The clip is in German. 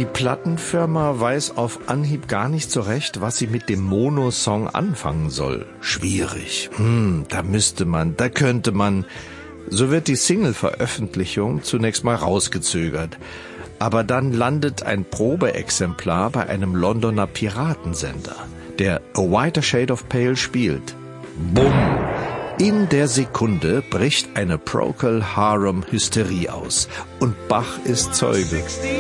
Die Plattenfirma weiß auf Anhieb gar nicht so recht, was sie mit dem Mono-Song anfangen soll. Schwierig. Da könnte man. So wird die Single-Veröffentlichung zunächst mal rausgezögert. Aber dann landet ein Probeexemplar bei einem Londoner Piratensender, der A Whiter Shade of Pale spielt. Bumm! In der Sekunde bricht eine Procol Harum Hysterie aus und Bach ist Zeuge.